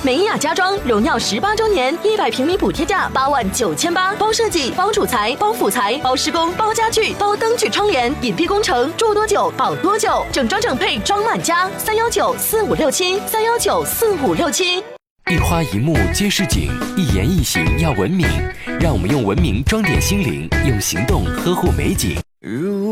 美雅家装荣耀18周年，100平米补贴价89800，包设计、包主材、包辅材、包施工、包家具、包灯具窗帘，隐蔽工程，住多久保多久，整装整配装满家，3194567，3194567。 一花一木皆是景，一言一行要文明，让我们用文明装点心灵，用行动呵护美景。